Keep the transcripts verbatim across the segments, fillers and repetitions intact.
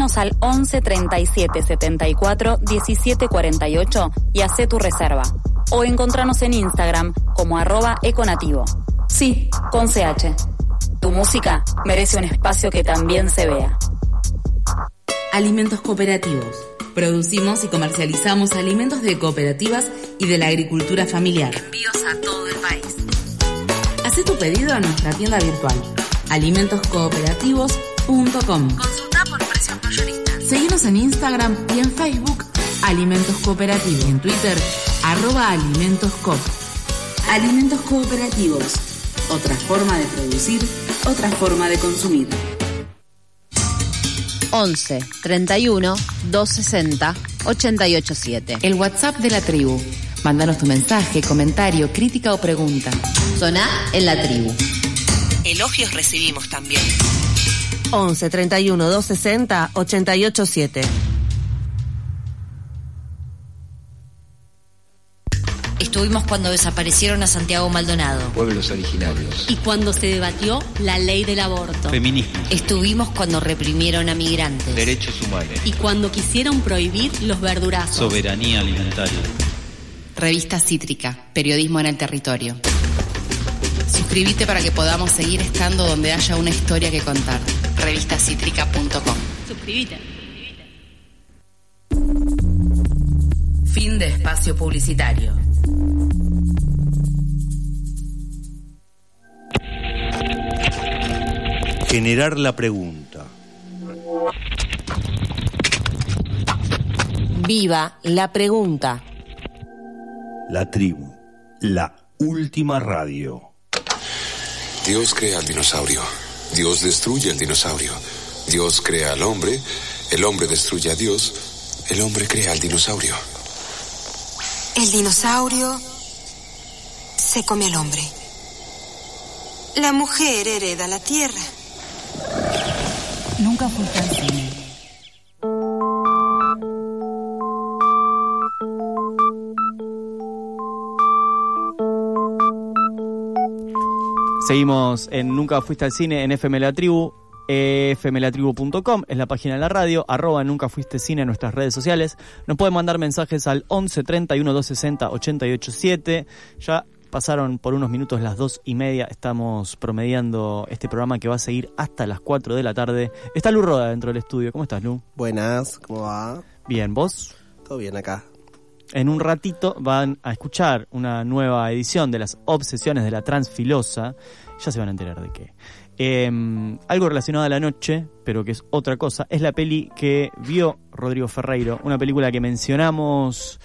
Llamanos al once treinta y siete setenta y cuatro diecisiete cuarenta y ocho y hacé tu reserva. O encontranos en Instagram como arroba econativo. Sí, con C H. Tu música merece un espacio que también se vea. Alimentos Cooperativos. Producimos y comercializamos alimentos de cooperativas y de la agricultura familiar. Envíos a todo el país. Haz tu pedido a nuestra tienda virtual, alimentos cooperativos punto com. Consulta por precios mayoristas. Seguinos en Instagram y en Facebook, Alimentos Cooperativos. En Twitter, arroba Alimentos Coop. Alimentos Cooperativos. Otra forma de producir, otra forma de consumir. once treinta y uno doscientos sesenta ochenta y ocho siete. El WhatsApp de la tribu. Mándanos tu mensaje, comentario, crítica o pregunta. Soná en la tribu. Elogios recibimos también. once treinta y uno doscientos sesenta ochenta y ocho siete. Estuvimos cuando desaparecieron a Santiago Maldonado. Pueblos originarios. Y cuando se debatió la ley del aborto. Feminismo. Estuvimos cuando reprimieron a migrantes. Derechos humanos. Y cuando quisieron prohibir los verdurazos. Soberanía alimentaria. Revista Cítrica, periodismo en el territorio. Suscríbete para que podamos seguir estando donde haya una historia que contar. revista cítrica punto com. Suscríbete. Fin de espacio publicitario. Generar la pregunta. Viva la pregunta. La tribu, la última radio. Dios crea al dinosaurio. Dios destruye al dinosaurio. Dios crea al hombre. El hombre destruye a Dios. El hombre crea al dinosaurio. El dinosaurio se come al hombre. La mujer hereda la tierra. Nunca fuiste al cine. Seguimos en Nunca Fuiste al Cine en F M La Tribu. F M la tribu punto com es la página de la radio, arroba Nunca Fuiste Cine en nuestras redes sociales. Nos pueden mandar mensajes al once treinta y uno doscientos sesenta ochenta y ocho siete. Ya pasaron por unos minutos las dos y media. Estamos promediando este programa que va a seguir hasta las cuatro de la tarde. Está Lu Roda dentro del estudio. ¿Cómo estás, Lu? Buenas, ¿cómo va? Bien, ¿vos? Todo bien acá. En un ratito van a escuchar una nueva edición de las Obsesiones de la Transfilosa. Ya se van a enterar de qué. Eh, algo relacionado a la noche, pero que es otra cosa, es la peli que vio Rodrigo Ferreiro, una película que mencionamos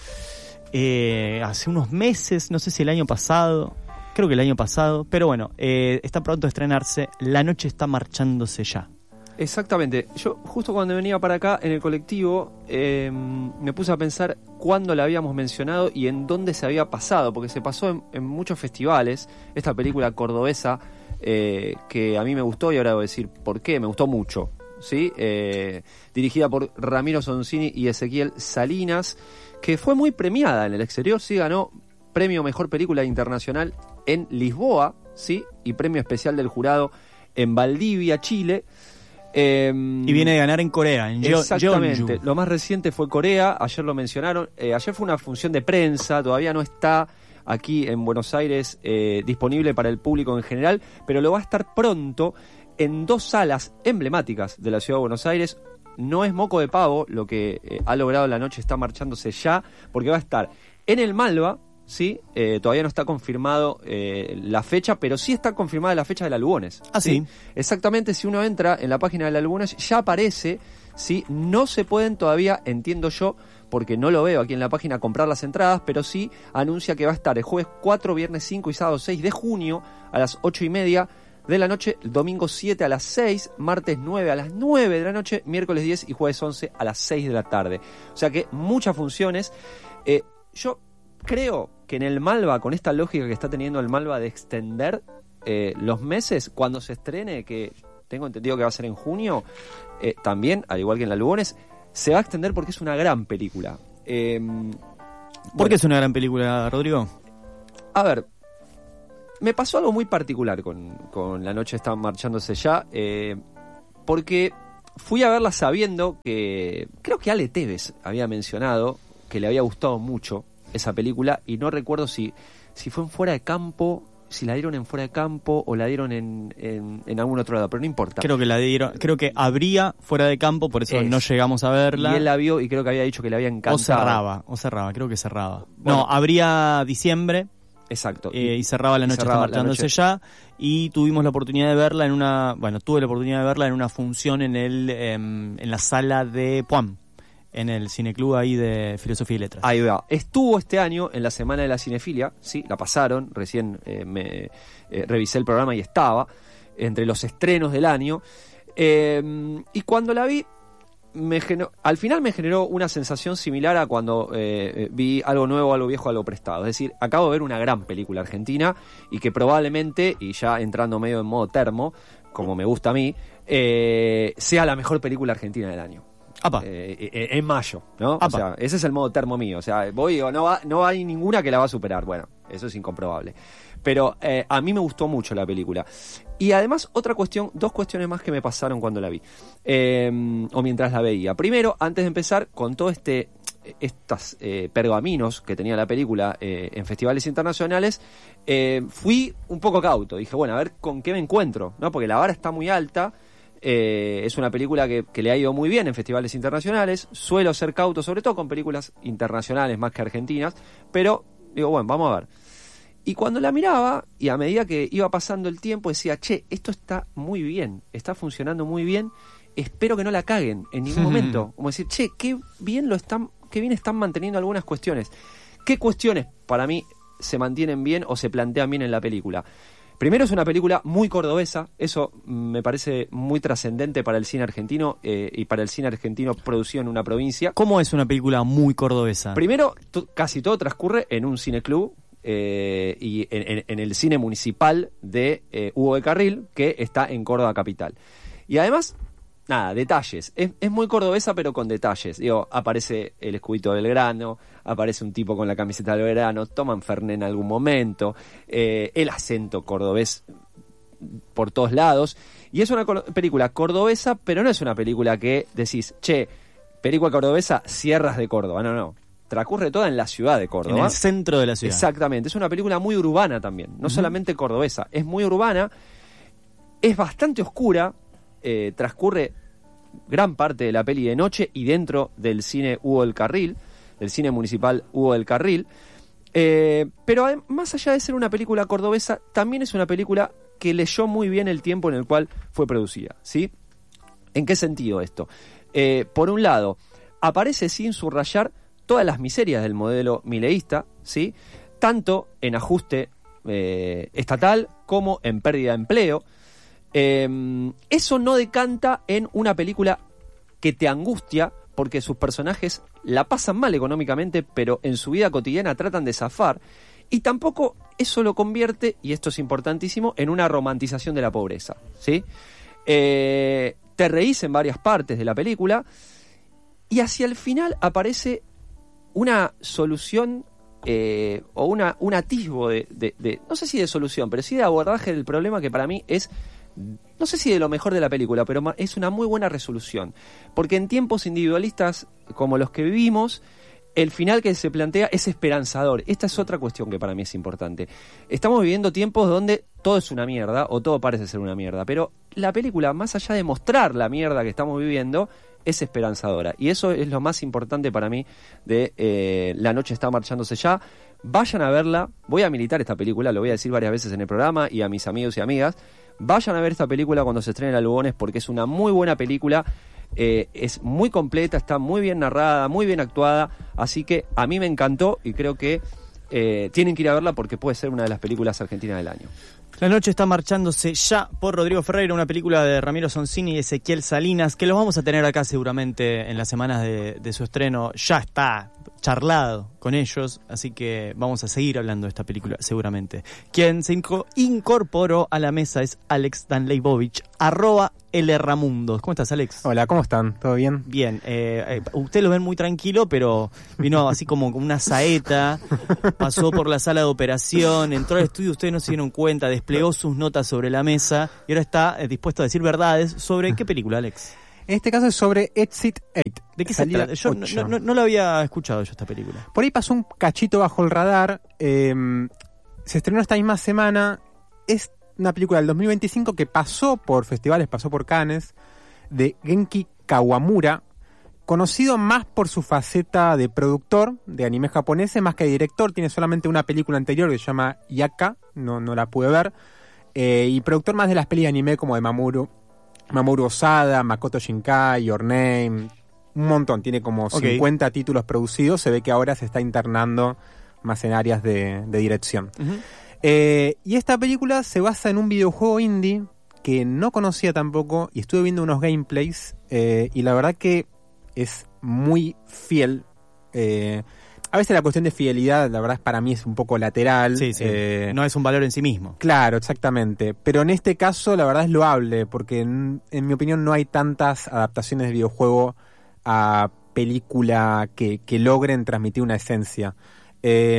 eh, hace unos meses, no sé si el año pasado, creo que el año pasado, pero bueno, eh, está pronto a estrenarse, La noche está marchándose ya. Exactamente, yo justo cuando venía para acá en el colectivo eh, me puse a pensar cuándo la habíamos mencionado y en dónde se había pasado, porque se pasó en, en muchos festivales, esta película cordobesa eh, que a mí me gustó y ahora voy a decir por qué, me gustó mucho, ¿sí? Eh, dirigida por Ramiro Sonsini y Ezequiel Salinas, que fue muy premiada en el exterior, sí, ganó premio Mejor Película Internacional en Lisboa, sí, y premio especial del jurado en Valdivia, Chile. Eh, y viene de ganar en Corea, en Yo- Exactamente, Jeonju. lo más reciente fue Corea, ayer lo mencionaron, eh, ayer fue una función de prensa, todavía no está aquí en Buenos Aires eh, disponible para el público en general, pero lo va a estar pronto en dos salas emblemáticas de la ciudad de Buenos Aires. No es moco de pavo lo que eh, ha logrado La noche está marchándose ya, porque va a estar en el Malva, sí, eh, todavía no está confirmado eh, la fecha, pero sí está confirmada la fecha de la Lugones. Ah, sí. Exactamente, si uno entra en la página de la Lugones, ya aparece, sí, no se pueden todavía, entiendo yo, porque no lo veo aquí en la página, comprar las entradas, pero sí anuncia que va a estar el jueves cuatro, viernes cinco y sábado seis de junio a las ocho y media de la noche, el domingo siete a las seis, martes nueve a las nueve de la noche, miércoles diez y jueves once a las seis de la tarde. O sea que muchas funciones. Eh, yo creo que en el Malva, con esta lógica que está teniendo el Malva de extender eh, los meses, cuando se estrene, que tengo entendido que va a ser en junio, eh, también, al igual que en la Lugones, se va a extender porque es una gran película. Eh, ¿Por bueno, qué es una gran película, Rodrigo? A ver, me pasó algo muy particular con, con La noche está marchándose ya, eh, porque fui a verla sabiendo que, creo que Ale Tevez había mencionado que le había gustado mucho esa película, y no recuerdo si, si fue en Fuera de Campo, si la dieron en Fuera de Campo o la dieron en, en, en algún otro lado, pero no importa. Creo que la dieron, creo que habría Fuera de Campo, por eso es. no llegamos a verla. Y él la vio y creo que había dicho que le había encantado. O cerraba, o cerraba, creo que cerraba. Bueno, no, habría diciembre. Exacto. Eh, y cerraba La Noche Está Marchándose Ya, y tuvimos la oportunidad de verla en una, bueno, tuve la oportunidad de verla en una función en el eh, en la sala de P U A M, en el cineclub ahí de Filosofía y Letras. Ahí va. Estuvo este año en la Semana de la Cinefilia, sí, la pasaron, recién eh, me eh, revisé el programa y estaba entre los estrenos del año. Eh, y cuando la vi, me generó, al final me generó una sensación similar a cuando eh, vi Algo Nuevo, Algo Viejo, Algo Prestado. Es decir, acabo de ver una gran película argentina y que probablemente, y ya entrando medio en modo termo, como me gusta a mí, eh, sea la mejor película argentina del año. Eh, eh, en mayo, ¿no? Apa. O sea, ese es el modo termo mío. O sea, voy y digo, no, va, no hay ninguna que la va a superar. Bueno, eso es incomprobable. Pero eh, a mí me gustó mucho la película. Y además, otra cuestión, dos cuestiones más que me pasaron cuando la vi. Eh, o mientras la veía. Primero, antes de empezar, con todo este estos eh, pergaminos que tenía la película eh, en festivales internacionales, eh, fui un poco cauto. Dije, bueno, a ver con qué me encuentro, ¿no? Porque la vara está muy alta. Eh, es una película que, que le ha ido muy bien en festivales internacionales. Suelo ser cauto, sobre todo con películas internacionales más que argentinas, pero digo, bueno, vamos a ver. Y cuando la miraba, y a medida que iba pasando el tiempo, decía, che, esto está muy bien, está funcionando muy bien, espero que no la caguen en ningún momento. Como decir, che, qué bien lo están, qué bien están manteniendo algunas cuestiones. ¿Qué cuestiones para mí se mantienen bien o se plantean bien en la película? Primero, es una película muy cordobesa, eso me parece muy trascendente para el cine argentino eh, y para el cine argentino producido en una provincia. ¿Cómo es una película muy cordobesa? Primero, t- casi todo transcurre en un cineclub eh, y en, en, en el cine municipal de eh, Hugo de Carril, que está en Córdoba capital. Y además, nada, detalles. Es, es muy cordobesa, pero con detalles. Digo, aparece el escudito del Belgrano, aparece un tipo con la camiseta del Belgrano, toman Fernet en algún momento, eh, el acento cordobés por todos lados. Y es una cor- película cordobesa, pero no es una película que decís, che, película cordobesa, Sierras de Córdoba. No, no. Transcurre toda en la ciudad de Córdoba. En el centro de la ciudad. Exactamente. Es una película muy urbana también. No uh-huh. solamente cordobesa. Es muy urbana. Es bastante oscura. Eh, transcurre gran parte de la peli de noche y dentro del cine Hugo del Carril, del cine municipal Hugo del Carril. Eh, pero además, más allá de ser una película cordobesa, también es una película que leyó muy bien el tiempo en el cual fue producida, ¿sí? ¿En qué sentido esto? Eh, por un lado, aparece sin subrayar todas las miserias del modelo mileísta, ¿sí? Tanto en ajuste eh, estatal como en pérdida de empleo. Eh, eso no decanta en una película que te angustia porque sus personajes la pasan mal económicamente, pero en su vida cotidiana tratan de zafar. Y tampoco eso lo convierte, y esto es importantísimo, en una romantización de la pobreza, ¿sí? Eh, te reís en varias partes de la película y hacia el final aparece una solución eh, o una, un atisbo de, de, de, no sé si de solución, pero sí de abordaje del problema que para mí es, no sé si de lo mejor de la película, pero es una muy buena resolución. Porque en tiempos individualistas como los que vivimos, el final que se plantea es esperanzador. Esta es otra cuestión que para mí es importante. Estamos viviendo tiempos donde todo es una mierda, o todo parece ser una mierda, pero la película, más allá de mostrar la mierda que estamos viviendo, es esperanzadora. Y eso es lo más importante para mí de eh, La Noche Está Marchándose Ya. Vayan a verla. Voy a militar esta película, lo voy a decir varias veces en el programa y a mis amigos y amigas. Vayan a ver esta película cuando se estrene en Lugones, porque es una muy buena película. Eh, es muy completa, está muy bien narrada, muy bien actuada, así que a mí me encantó y creo que eh, tienen que ir a verla porque puede ser una de las películas argentinas del año. La Noche Está Marchándose Ya, por Rodrigo Ferreira, una película de Ramiro Sonsini y Ezequiel Salinas, que los vamos a tener acá seguramente en las semanas de, de su estreno. Ya está charlado con ellos, así que vamos a seguir hablando de esta película seguramente. Quien se inco- incorporó a la mesa es Alex Danleibovich, arroba L Ramundos. ¿Cómo estás, Alex? Hola, ¿cómo están? ¿Todo bien? Bien. Eh, eh, usted lo ven muy tranquilo, pero vino así como con una saeta, pasó por la sala de operación, entró al estudio, ustedes no se dieron cuenta, desplegó sus notas sobre la mesa y ahora está eh, dispuesto a decir verdades sobre qué película, Alex. En este caso es sobre Exit ocho. ¿De qué se trata? Yo no, no, no lo había escuchado yo esta película. Por ahí pasó un cachito bajo el radar. Eh, se estrenó esta misma semana. Es una película del dos mil veinticinco que pasó por festivales, pasó por Cannes, de Genki Kawamura, conocido más por su faceta de productor de anime japoneses más que de director. Tiene solamente una película anterior que se llama Yaka, no, no la pude ver. Eh, y productor más de las pelis de anime como de Mamoru, Mamoru Osada, Makoto Shinkai, Your Name, un montón. Tiene como okay. cincuenta títulos producidos. Se ve que ahora se está internando más en áreas de, de dirección. Uh-huh. Eh, y esta película se basa en un videojuego indie que no conocía tampoco y estuve viendo unos gameplays eh, y la verdad que es muy fiel. Eh, a veces la cuestión de fidelidad, la verdad, para mí es un poco lateral. Sí, sí. Eh, no es un valor en sí mismo. Claro, exactamente. Pero en este caso, la verdad es loable, porque en, en mi opinión no hay tantas adaptaciones de videojuego a película que, que logren transmitir una esencia. Eh,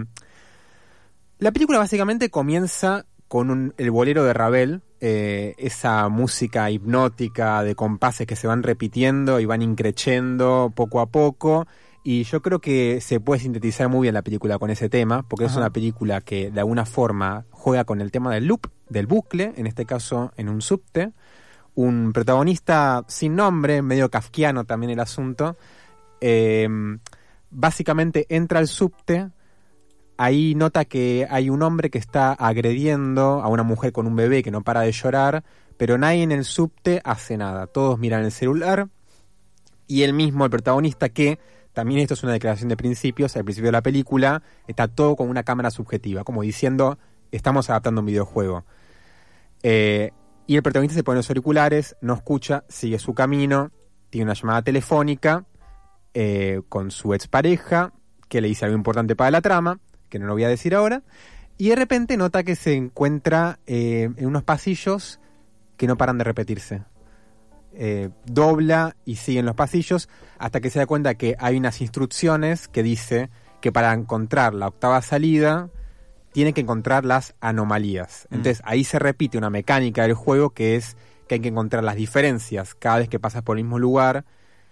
la película básicamente comienza con un, el bolero de Ravel, eh, esa música hipnótica de compases que se van repitiendo y van increciendo poco a poco. Y yo creo que se puede sintetizar muy bien la película con ese tema, porque Ajá. es una película que de alguna forma juega con el tema del loop, del bucle, en este caso en un subte. Un protagonista sin nombre, medio kafkiano también el asunto. Eh, básicamente entra al subte, ahí nota que hay un hombre que está agrediendo a una mujer con un bebé que no para de llorar, pero nadie en el subte hace nada. Todos miran el celular y él mismo, el protagonista, que también esto es una declaración de principios, al principio de la película, está todo con una cámara subjetiva, como diciendo, estamos adaptando un videojuego. Eh, y el protagonista se pone los auriculares, no escucha, sigue su camino, tiene una llamada telefónica eh, con su expareja, que le dice algo importante para la trama, que no lo voy a decir ahora, y de repente nota que se encuentra eh, en unos pasillos que no paran de repetirse. Eh, dobla y sigue en los pasillos hasta que se da cuenta que hay unas instrucciones que dice que para encontrar la octava salida tiene que encontrar las anomalías. Mm. Entonces ahí se repite una mecánica del juego que es que hay que encontrar las diferencias cada vez que pasas por el mismo lugar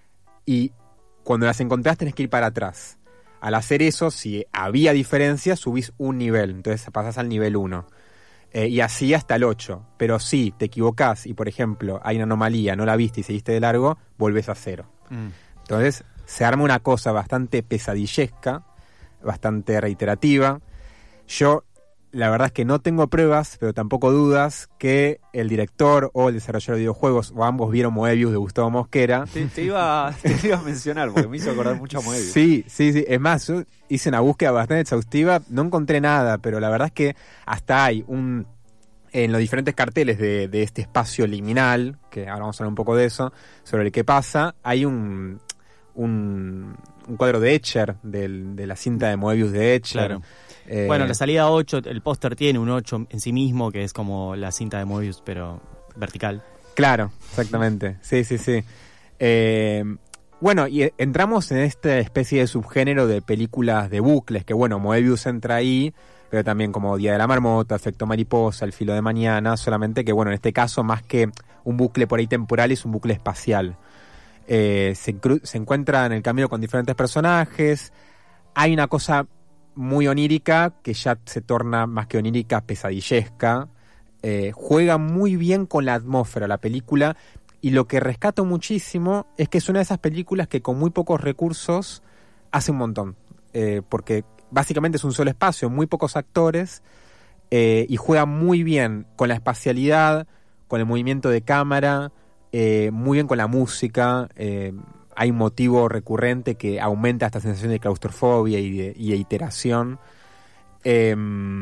y cuando las encontrás tenés que ir para atrás. Al hacer eso, si había diferencias, subís un nivel, entonces pasás al nivel uno. Eh, y así hasta el ocho. Pero si te equivocás y, por ejemplo, hay una anomalía, no la viste y seguiste de largo, volvés a cero. Mm. Entonces se arma una cosa bastante pesadillesca, bastante reiterativa. Yo, la verdad es que no tengo pruebas, pero tampoco dudas que el director o el desarrollador de videojuegos, o ambos vieron Moebius de Gustavo Mosquera. Te, te, iba, te iba a mencionar, porque me hizo acordar mucho a Moebius. Sí, sí, sí. Es más, yo hice una búsqueda bastante exhaustiva, no encontré nada, pero la verdad es que hasta hay un... en los diferentes carteles de, de este espacio liminal, que ahora vamos a hablar un poco de eso, sobre el que pasa, hay un... un, un cuadro de Escher, del, de la cinta de Moebius de Escher. Claro. Eh, bueno, la salida ocho, el póster tiene un ocho en sí mismo, que es como la cinta de Moebius, pero vertical. Claro, exactamente. Sí, sí, sí. Eh, bueno, y entramos en esta especie de subgénero de películas de bucles, que bueno, Moebius entra ahí, pero también como Día de la Marmota, Efecto Mariposa, El Filo de Mañana, solamente que bueno, en este caso más que un bucle por ahí temporal, es un bucle espacial. Eh, se, se encuentra en el camino con diferentes personajes, hay una cosa muy onírica, que ya se torna más que onírica, pesadillesca. Eh, juega muy bien con la atmósfera la película, y lo que rescato muchísimo es que es una de esas películas que con muy pocos recursos hace un montón, eh, porque básicamente es un solo espacio, muy pocos actores, eh, y juega muy bien con la espacialidad, con el movimiento de cámara, eh, muy bien con la música. eh, Hay un motivo recurrente que aumenta esta sensación de claustrofobia y de, y de iteración. Eh,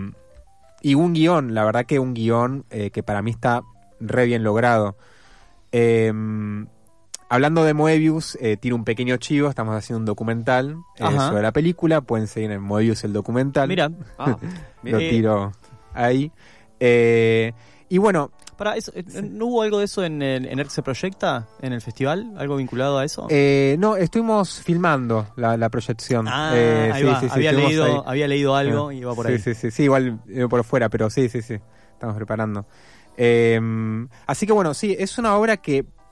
y un guión, la verdad que un guión eh, que para mí está re bien logrado. Eh, hablando de Moebius, eh, tiro un pequeño chivo, estamos haciendo un documental eh, sobre la película. Pueden seguir en Moebius el documental. Mira, ah, lo tiro ahí. Eh, y bueno... Para eso, ¿no hubo algo de eso en, en, en ERC se proyecta en el festival? ¿Algo vinculado a eso? Eh, no, estuvimos filmando la, la proyección. Ah, eh, ahí sí, va. Sí, sí, había, leído, ahí. había leído algo y iba por sí, ahí. Sí, sí, sí, igual eh, por fuera, pero sí, sí, sí, estamos preparando. Eh, así que bueno, sí, es una obra que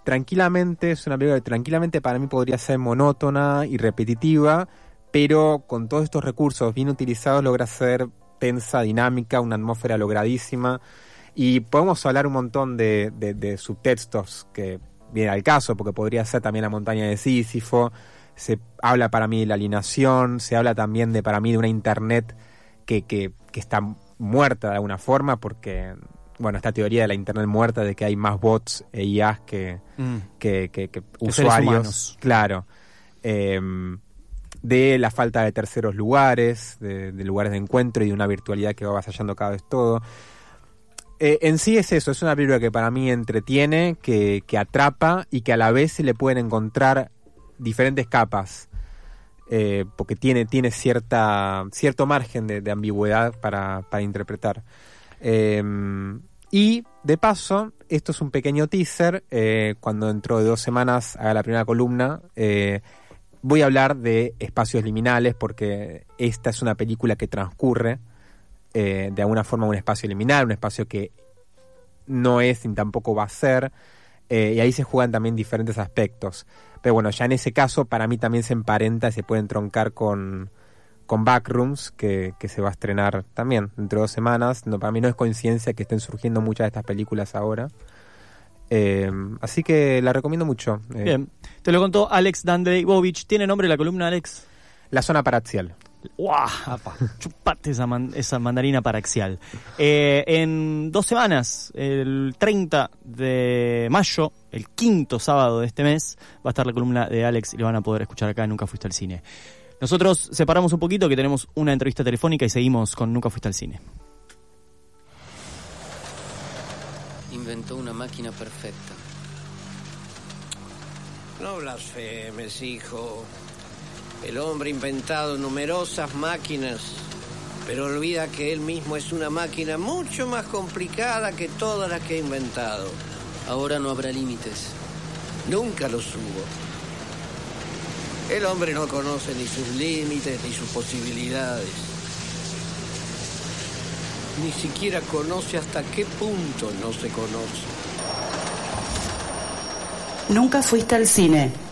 tranquilamente, es una película que tranquilamente para mí podría ser monótona y repetitiva, pero con todos estos recursos bien utilizados logra ser tensa, dinámica, una atmósfera logradísima. Y podemos hablar un montón de, de, de subtextos que vienen al caso, porque podría ser también la montaña de Sísifo. Se habla para mí de la alienación, se habla también de para mí de una internet que, que, que está muerta de alguna forma, porque bueno, esta teoría de la internet muerta, de que hay más bots e I As que, mm. que, que, que usuarios. Claro. Eh, de la falta de terceros lugares, de, de lugares de encuentro y de una virtualidad que va avasallando cada vez todo. Eh, en sí es eso, es una película que para mí entretiene, que, que atrapa y que a la vez se le pueden encontrar diferentes capas, eh, porque tiene, tiene cierta, cierto margen de, de ambigüedad para, para interpretar. Eh, y de paso, esto es un pequeño teaser, eh, cuando dentro de dos semanas haga la primera columna, eh, voy a hablar de espacios liminales, porque esta es una película que transcurre Eh, de alguna forma un espacio liminal, un espacio que no es ni tampoco va a ser, eh, y ahí se juegan también diferentes aspectos. Pero bueno, ya en ese caso para mí también se emparenta y se puede entroncar con, con Backrooms, que, que se va a estrenar también dentro de dos semanas. No, para mí no es coincidencia que estén surgiendo muchas de estas películas ahora. Eh, así que la recomiendo mucho. Eh, Bien, te lo contó Alex Dandrejovich. ¿Tiene nombre la columna, Alex? La zona paraxial. ¡Guau! Chupate esa, man, esa mandarina paraxial. Eh, en dos semanas, el treinta de mayo, el quinto sábado de este mes, va a estar la columna de Alex y lo van a poder escuchar acá en Nunca Fuiste al Cine. Nosotros separamos un poquito, que tenemos una entrevista telefónica y seguimos con Nunca Fuiste al Cine. Inventó una máquina perfecta. No blasfemes, hijo. El hombre ha inventado numerosas máquinas, pero olvida que él mismo es una máquina mucho más complicada que todas las que ha inventado. Ahora no habrá límites. Nunca los hubo. El hombre no conoce ni sus límites ni sus posibilidades. Ni siquiera conoce hasta qué punto no se conoce. Nunca Fuiste al Cine.